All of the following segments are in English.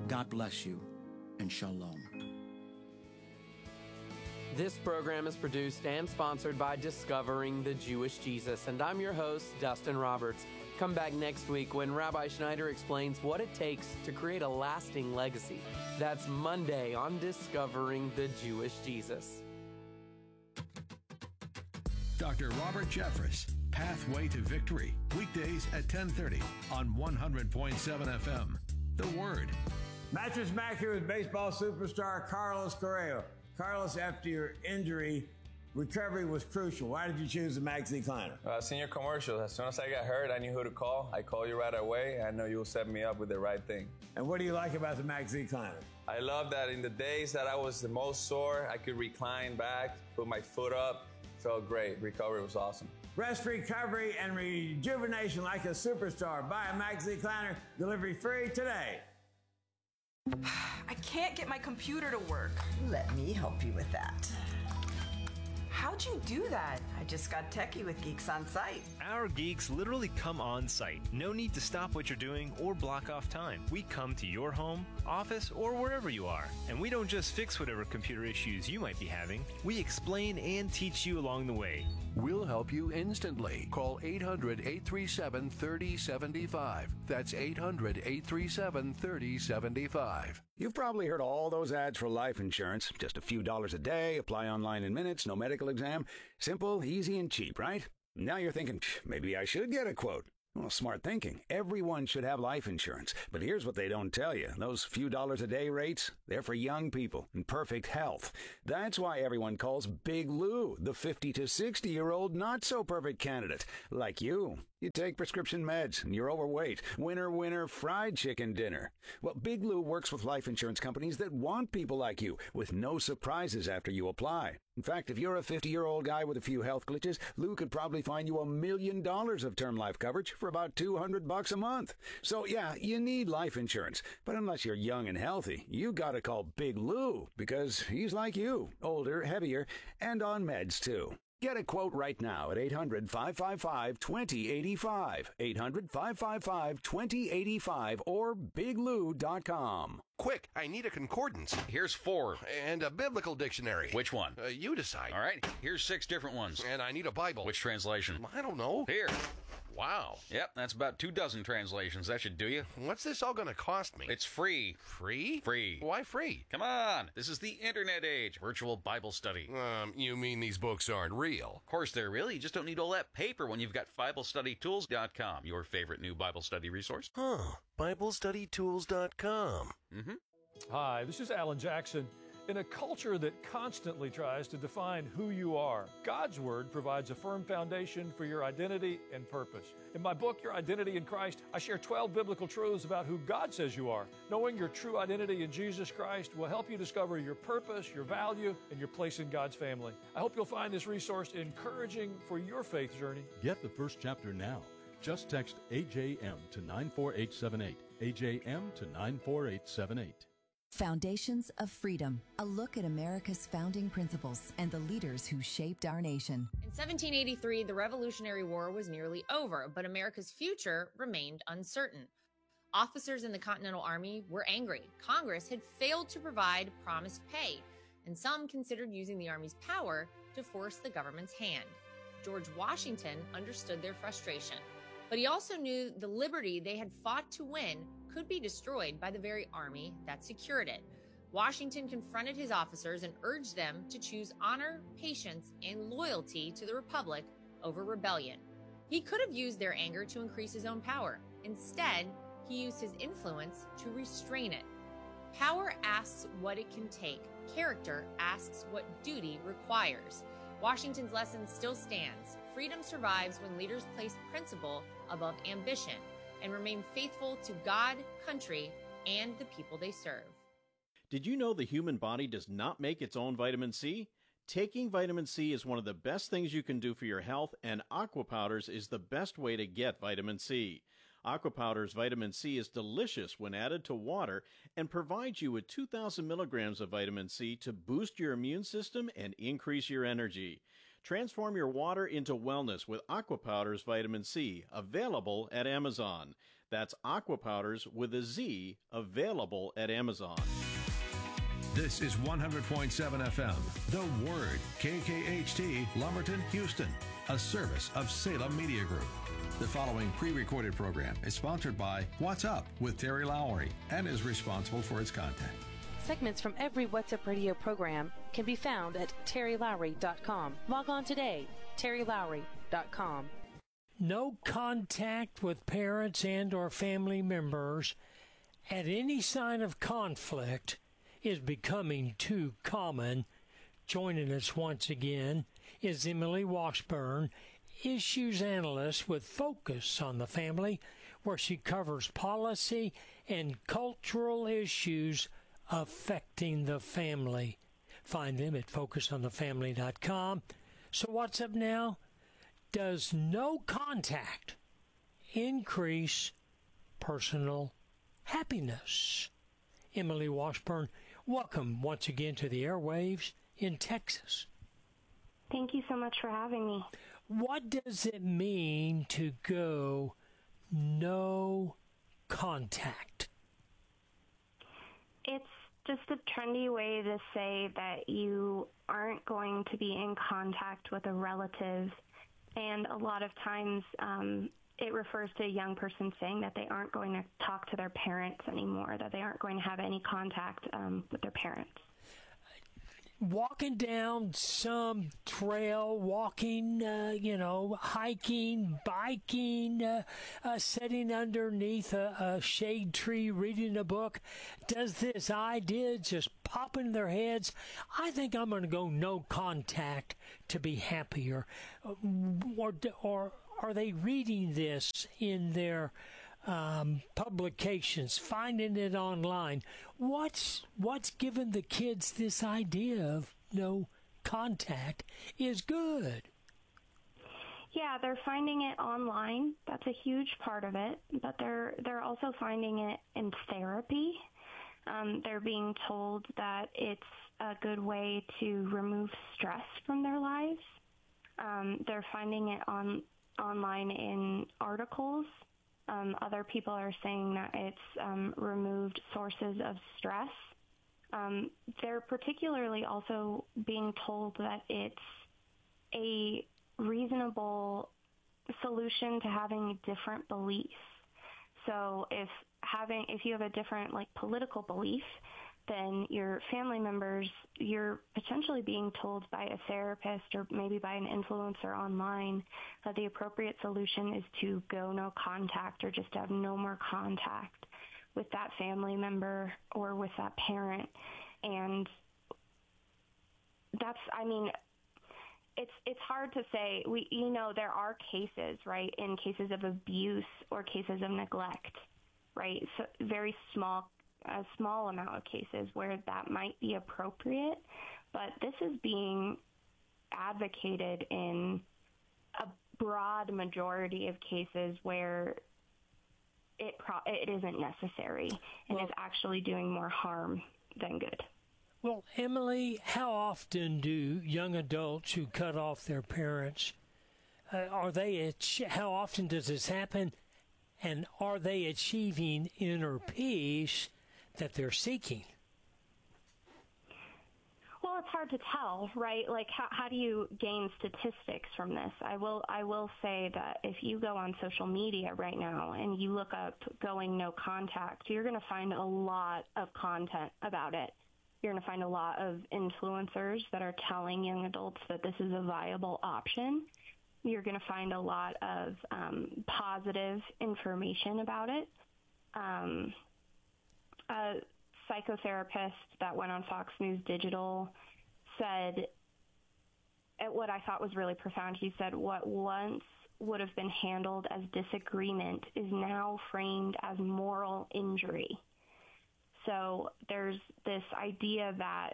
God bless you, and shalom. This program is produced and sponsored by Discovering the Jewish Jesus, and I'm your host, Dustin Roberts. Come back next week when Rabbi Schneider explains what it takes to create a lasting legacy. That's Monday on Discovering the Jewish Jesus. Dr. Robert Jeffress, Pathway to Victory, weekdays at 10:30 on 100.7 FM. The Word. Mattress Mac here with baseball superstar Carlos Correa. Carlos, after your injury, recovery was crucial. Why did you choose the Max Recliner? Seen your commercials. As soon as I got hurt, I knew who to call. I called you right away. I know you'll set me up with the right thing. And what do you like about the Max Recliner? I love that in the days that I was the most sore, I could recline back, put my foot up. Felt great. Recovery was awesome. Rest, recovery, and rejuvenation like a superstar. Buy a Max Recliner. Delivery free today. I can't get my computer to work. Let me help you with that. How'd you do that? I just got techie with Geeks on Site. Our geeks literally come on site. No need to stop what you're doing or block off time. We come to your home, office, or wherever you are. And we don't just fix whatever computer issues you might be having. We explain and teach you along the way. We'll help you instantly. Call 800-837-3075. That's 800-837-3075. You've probably heard all those ads for life insurance. Just a few dollars a day, apply online in minutes, no medical exam. Simple, easy, and cheap, right? Now you're thinking, maybe I should get a quote. Well, smart thinking. Everyone should have life insurance. But here's what they don't tell you. Those few dollars a day rates, they're for young people in perfect health. That's why everyone calls Big Lou the 50 to 60-year-old not-so-perfect candidate. Like you. You take prescription meds and you're overweight. Winner, winner, fried chicken dinner. Well, Big Lou works with life insurance companies that want people like you with no surprises after you apply. In fact, if you're a 50-year-old guy with a few health glitches, Lou could probably find you $1 million of term life coverage for about $200 a month. So yeah, you need life insurance. But unless you're young and healthy, you gotta call Big Lou because he's like you, older, heavier, and on meds too. Get a quote right now at 800-555-2085, 800-555-2085, or biglou.com. Quick, I need a concordance. Here's 4, and a biblical dictionary. Which one? You decide. All right, here's 6 different ones. And I need a Bible. Which translation? I don't know. Here. Wow. Yep, that's about 24 translations. That should do you. What's this all going to cost me? It's free. Free? Free. Why free? Come on. This is the internet age. Virtual Bible study. You mean these books aren't real? Of course they're real. You just don't need all that paper when you've got BibleStudyTools.com, your favorite new Bible study resource. BibleStudyTools.com. Mm-hmm. Hi, this is Alan Jackson. In a culture that constantly tries to define who you are, God's Word provides a firm foundation for your identity and purpose. In my book, Your Identity in Christ, I share 12 biblical truths about who God says you are. Knowing your true identity in Jesus Christ will help you discover your purpose, your value, and your place in God's family. I hope you'll find this resource encouraging for your faith journey. Get the first chapter now. Just text AJM to 94878. AJM to 94878. Foundations of Freedom, a look at America's founding principles and the leaders who shaped our nation. In 1783, the Revolutionary War was nearly over, but America's future remained uncertain. Officers in the Continental Army were angry. Congress had failed to provide promised pay, and some considered using the Army's power to force the government's hand. George Washington understood their frustration, but he also knew the liberty they had fought to win could be destroyed by the very army that secured it. Washington confronted his officers and urged them to choose honor, patience, and loyalty to the Republic over rebellion. He could have used their anger to increase his own power. Instead, he used his influence to restrain it. Power asks what it can take. Character asks what duty requires. Washington's lesson still stands. Freedom survives when leaders place principle above ambition and remain faithful to God, country, and the people they serve. Did you know the human body does not make its own vitamin C? Taking vitamin C is one of the best things you can do for your health, and Aqua Powders is the best way to get vitamin C. Aqua Powders vitamin C is delicious when added to water and provides you with 2,000 milligrams of vitamin C to boost your immune system and increase your energy. Transform your water into wellness with Aqua Powders Vitamin C, available at Amazon. That's Aqua Powders with a Z, available at Amazon. This is 100.7 FM, The Word, KKHT, Lumberton, Houston, a service of Salem Media Group. The following pre-recorded program is sponsored by What's Up with Terry Lowry and is responsible for its content. Segments from every What's Up radio program can be found at terrylowry.com. Log on today, terrylowry.com. No contact with parents and or family members at any sign of conflict is becoming too common. Joining us once again is Emily Washburn, issues analyst with Focus on the Family, where she covers policy and cultural issues affecting the family. Find them at focusonthefamily.com. So what's up now? Does no contact increase personal happiness? Emily Washburn, welcome once again to the airwaves in Texas. Thank you so much for having me. What does it mean to go no contact? It's just a trendy way to say that you aren't going to be in contact with a relative. And a lot of times it refers to a young person saying that they aren't going to talk to their parents anymore, that they aren't going to have any contact with their parents. Walking down some trail, walking, hiking, biking, sitting underneath a shade tree, reading a book. Does this idea just pop in their heads? I think I'm going to go no contact to be happier. Or are they reading this in their publications, finding it online? What's given the kids this idea of no contact is good? Yeah, they're finding it online. That's a huge part of it. But they're also finding it in therapy. They're being told that it's a good way to remove stress from their lives. They're finding it online in articles. Other people are saying that it's removed sources of stress. They're particularly also being told that it's a reasonable solution to having different beliefs. So if you have a different political belief than your family members, you're potentially being told by a therapist or maybe by an influencer online that the appropriate solution is to go no contact or just to have no more contact with that family member or with that parent. And it's hard to say. There are cases, right, in cases of abuse or cases of neglect, right? So a small amount of cases where that might be appropriate, but this is being advocated in a broad majority of cases where it isn't necessary and is actually doing more harm than good. Well, Emily, how often do young adults who cut off their parents, how often does this happen, and are they achieving inner peace that they're seeking? Well, it's hard to tell, right? How do you gain statistics from this? I will say that if you go on social media right now and you look up going no contact, you're going to find a lot of content about it. You're going to find a lot of influencers that are telling young adults that this is a viable option. You're going to find a lot of positive information about it. A psychotherapist that went on Fox News Digital said what I thought was really profound. He said, what once would have been handled as disagreement is now framed as moral injury. So there's this idea that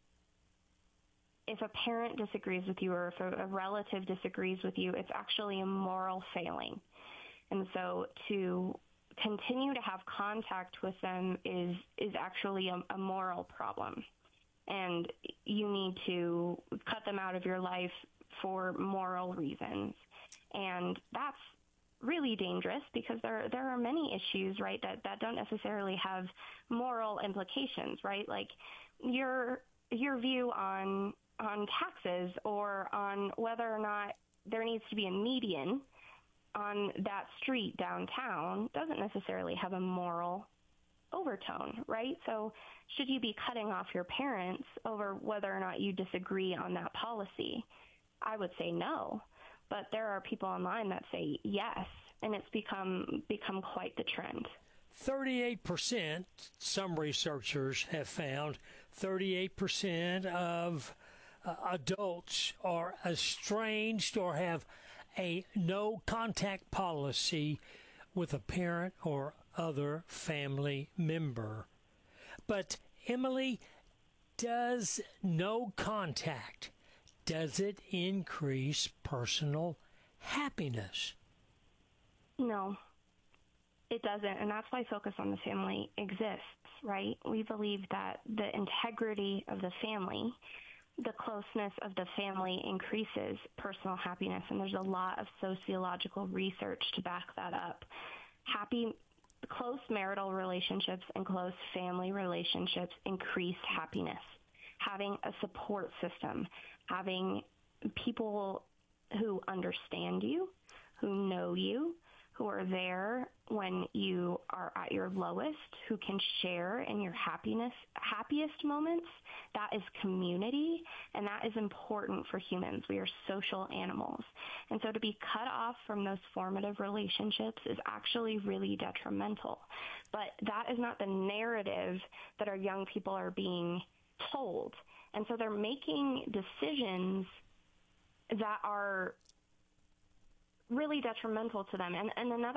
if a parent disagrees with you or if a relative disagrees with you, it's actually a moral failing. And so to continue to have contact with them is actually a moral problem. And you need to cut them out of your life for moral reasons. And really dangerous because there are many issues, right, that don't necessarily have moral implications, right? Like your view on taxes or on whether or not there needs to be a median on that street downtown doesn't necessarily have a moral overtone, right? So should you be cutting off your parents over whether or not you disagree on that policy? I would say no. But there are people online that say yes, and it's become quite the trend. 38%, some researchers have found, 38% of adults are estranged or have a no-contact policy with a parent or other family member. But, Emily, does no contact, does it increase personal happiness? No, it doesn't, and that's why Focus on the Family exists, right? We believe that the integrity of the family, the closeness of the family increases personal happiness, and there's a lot of sociological research to back that up. Close marital relationships and close family relationships increase happiness. Having a support system, having people who understand you, who know you, who are there when you are at your lowest, who can share in your happiest moments, that is community, and that is important for humans. We are social animals. And so to be cut off from those formative relationships is actually really detrimental. But that is not the narrative that our young people are being told. And so they're making decisions that are really detrimental to them. And another